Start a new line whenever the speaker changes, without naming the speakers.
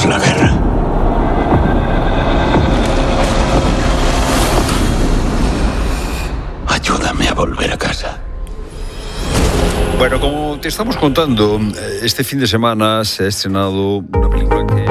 Ganaremos la guerra. Ayúdame a volver a casa.
Bueno, como te estamos contando, este fin de semana se ha estrenado una película que